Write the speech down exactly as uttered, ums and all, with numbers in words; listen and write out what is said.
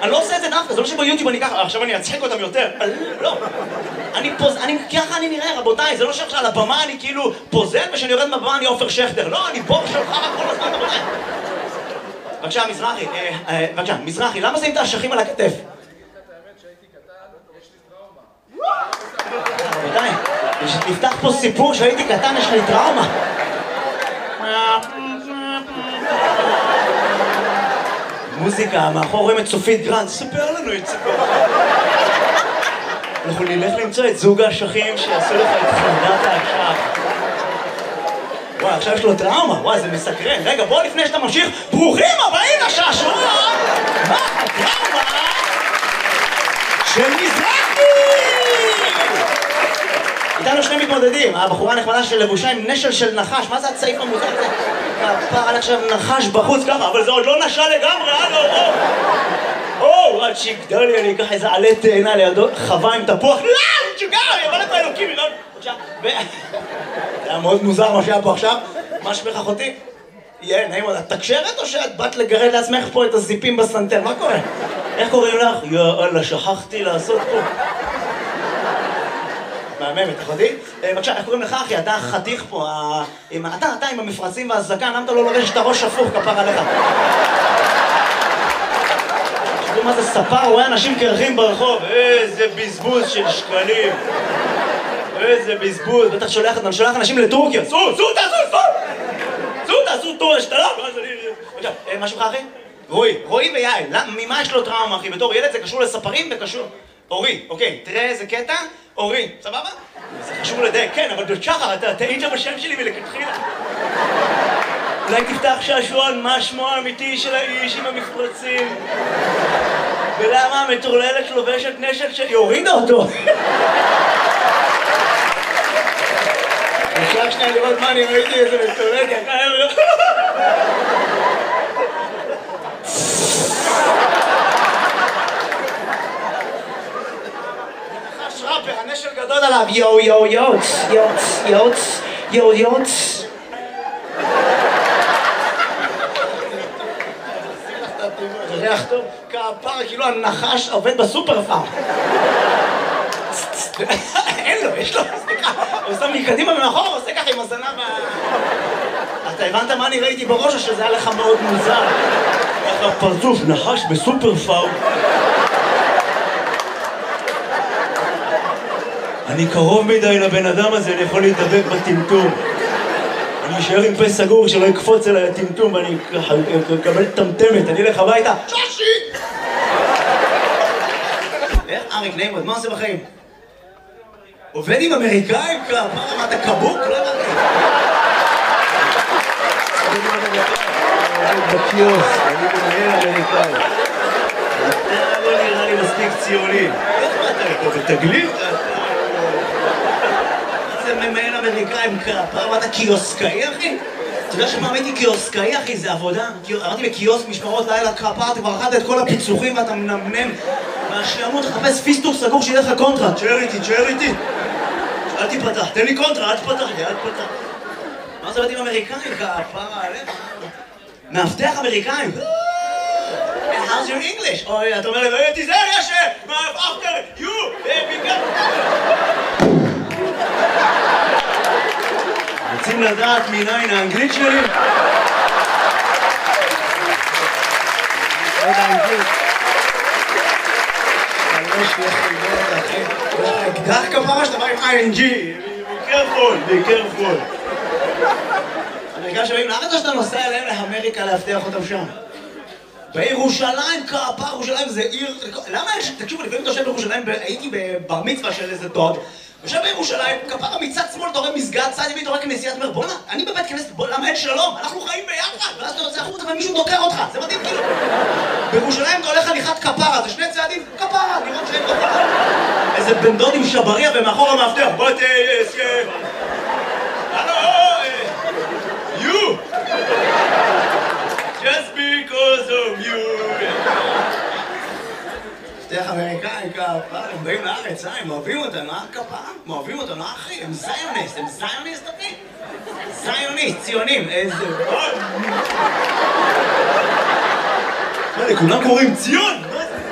אני לא עושה את זה דווקא, זה לא שביוטיוב אני ככה, עכשיו אני אצחק אותם יותר. לא. אני פוז... אני... ככה אני נראה, רבותיי, זה לא שעכשיו על הבמה אני כאילו פוזל, ושאני יורד מהבמה אני עופר שכטר. לא, אני בור שלך כל הזמן, רבותיי. בבקשה, מזרחי, בבקשה, מזרחי, למה שמים את האשכים על הכתף? רבותיי, נפתח פה סיפור שהייתי קטן, יש לי טראומה. מוזיקה, מאחור רואים את סופית גרנד, ספר לנו את סיפור. אנחנו נלך למצוא את זוג האשכים שיעשו לך את חרדת האשך. וואי, עכשיו יש לו טראומה, וואי, זה מסקרן. רגע, בוא לפני שאתה ממשיך, ברוכים הבאים לשעשועון! מה הטראומה של מזרחי? איתנו שני מתמודדים, הבחורה נחמדה של לבושה עם נשל של נחש, מה זה הצעיף המוזר הזה? כפר על עכשיו נחש בחוץ ככה, אבל זה עוד לא נשל לגמרי, הלו, או! או, עד שיגדל לי, אני אקח איזה עלה תאנה לידו, חווה עם תפוח, לא, תשוגע, יבוא לפה אלוקים, יבוא לפה, זה היה מאוד מוזר מה שהיה פה עכשיו, מה שמך אחותי? יהיה, נעים עוד, את תקשרת או שאת באת לגרד לעצמך פה את הזיפים בסנטר, מה קורה? איך קוראים לך? יאללה, שכחתי לעשות פה. מהממת, אחותי? בבקשה, איך קוראים לך אחי? אתה חתיך פה, אתה, אתה עם המפרצים והזקן, למה אתה לא לובש את הראש הפוך כפר עליך? תראו מה זה ספר, הוא רואה אנשים קרחים ברחוב, איזה בזבוז של שקלים. איזה בזבוז, בטח שולח, שולח אנשים לטורקיה, סעו, סעו, תעשו, סעו! סעו, תעשו טור השתלה, ואז אני... בבקשה, משהו לך אחי? רועי, רועי ויעל, ממה יש לו טראומה אחי? בתור ילד זה קשור לספרים וקשור... אורי, אוקיי, תראה איזה קטע, אורי, סבבה? זה חשוב לדייק, כן, אבל בשחר, אתה טעית בשם שלי מלכתחילה. אולי תפתח שעשועון, מה שמו האמיתי של האיש עם המפרצים? ולמה המטורללת לובשת נשק שלי? הורידה אותו! נשלח שנייה לראות מה אני ראיתי איזה מטורללת, הנשל גדול עליו, יו יו יוץ, יוץ, יוץ, יו יוץ. זה ריח טוב, כפר, כאילו הנחש עובד בסופר פארם. אין לו, יש לו, סליחה, הוא שם לי קדימה ומאחור, הוא עושה ככה עם הזנב. אתה הבנת מה אני ראיתי בראש או שזה היה לך מאוד מוזר? איך הפרצוף נחש בסופר פארם. אני קרוב מדי לבן אדם הזה, אני יכול להתדבק בטמטום. אני אשאר עם פה סגור שלא יקפוץ אליי הטמטום ואני אקבל טמטמת, אני אלך הביתה. שושי! איך אריק נעים, מה עושה בחיים? עובד עם אמריקאים? מה, אתה קבוק? לא אמרתי. עובד בקיוס, אני מנהל אמריקאי. אתה לא נראה לי מספיק ציוני. איך מה אתה פה בתגלית? זה ממהל אמריקאים כפר, אתה קיוסקאי אחי? אתה יודע שמה אמרתי קיוסקאי אחי? זה עבודה. אמרתי בקיוסק משמרות לילה כפר, אתה כבר אחת את כל הפיצוחים ואתה מנמנם מהשעמות לחפש פיסטוק סגור שיהיה לך קונטרה. תשאר איתי, תשאר איתי. אל תיפתח, תן לי קונטרה, אל תפתח לי, אל תפתח. מה זה עובדים אמריקאים כפר עליך? מאבטח אמריקאים. How's your English? אוי, אתה אומר לי, לא תיזהר, יש after you, בגלל... רוצים לדעת מניין האנגלית שלי? עוד האנגלית. יש לי חלבון, אחי. אקדח כפרה שאתה בא עם איי אן ג'י. be careful, be careful. אמריקאים שבאים לארץ או שאתה נוסע אליהם לאמריקה להבטיח אותם שם? בירושלים, כפר, ירושלים זה עיר... למה יש... תקשיבו, לפעמים אתה יושב בירושלים, הייתי בבר מצווה של איזה דוד, יושב בירושלים, כפר מצד שמאל, אתה רואה מסגד, צד ימין, אתה רואה כנסיית, אומר, בוא'נה, אני בבית כנסת, למה אין שלום? אנחנו חיים ביחד, ואז אתה יוצא החוצה ומישהו דוקר אותך, זה מדהים כאילו. בירושלים אתה הולך הליכת כפרה, זה שני צעדים, כפרה, לראות שאין כפרה. איזה בן דוד עם שבריה ומאחור המאבטח, בוא תהיה... הלו, you! Just because of you! מפתח אמריקאי כפר, הם באים לארץ, הם אוהבים אותם, מה הכפר? הם אוהבים אותם, מה אחי? הם זיוניסט, הם זיוניסט אחי? זיוניסט, ציונים, איזה... מה, לכולם קוראים ציון?